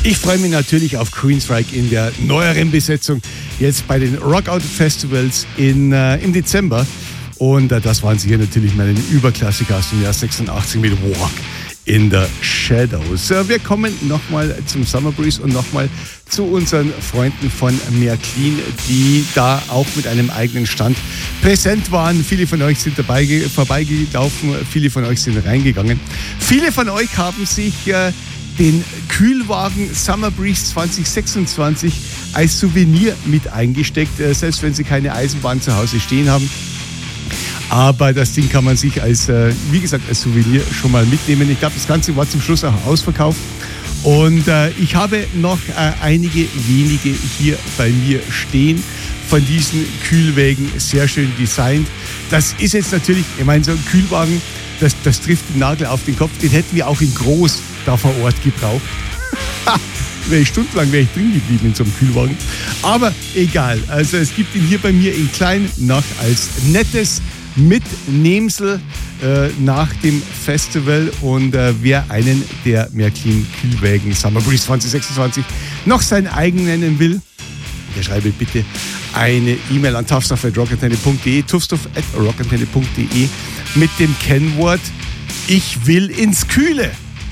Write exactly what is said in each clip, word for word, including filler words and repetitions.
Ich freue mich natürlich auf Queensryche in der neueren Besetzung, jetzt bei den Rockout Festivals in, äh, im Dezember. Und äh, das waren sie hier natürlich meine Überklassiker aus dem Jahr sechsundachtzig mit Walk in the Shadows. Äh, wir kommen nochmal zum Summer Breeze und nochmal zu unseren Freunden von Märklin, die da auch mit einem eigenen Stand präsent waren. Viele von euch sind dabei vorbeigelaufen, viele von euch sind reingegangen. Viele von euch haben sich äh, den Kühlwagen Summer Breeze zwanzig sechsundzwanzig als Souvenir mit eingesteckt, äh, selbst wenn sie keine Eisenbahn zu Hause stehen haben. Aber das Ding kann man sich als, äh, wie gesagt, als Souvenir schon mal mitnehmen. Ich glaube, das Ganze war zum Schluss auch ausverkauft. Und äh, ich habe noch äh, einige wenige hier bei mir stehen von diesen Kühlwägen, sehr schön designt. Das ist jetzt natürlich, ich meine, so ein Kühlwagen, das, das trifft den Nagel auf den Kopf. Den hätten wir auch in groß da vor Ort gebraucht. Wäre ich stundenlang wäre ich drin geblieben in so einem Kühlwagen. Aber egal, also es gibt ihn hier bei mir in klein noch als nettes Mitnehmsel äh, nach dem Festival. Und äh, wer einen der Märklin Kühlwägen Summer Breeze zwanzig sechsundzwanzig noch seinen eigen nennen will, der schreibe bitte eine E-Mail an tuffstuff at rockantenne punkt de, tuffstuff at rockantenne punkt de mit dem Kennwort Ich will ins Kühle.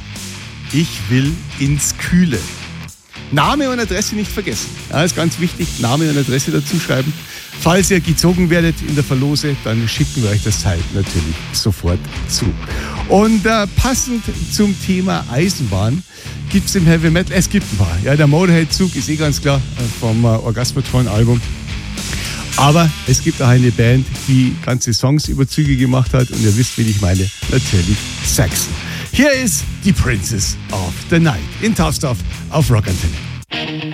Ich will ins Kühle. Name und Adresse nicht vergessen. Ja, ist ganz wichtig, Name und Adresse dazu schreiben. Falls ihr gezogen werdet in der Verlose, dann schicken wir euch das Teil natürlich sofort zu. Und äh, passend zum Thema Eisenbahn gibt es im Heavy Metal, es gibt ein paar. Ja, der Motorhead-Zug ist eh ganz klar äh, vom äh, Orgasmatron-Album. Aber es gibt auch eine Band, die ganze Songs über Züge gemacht hat. Und ihr wisst, wen ich meine. Natürlich Saxon. Hier ist die Princess of the Night in Tough Stuff auf Rockantenne.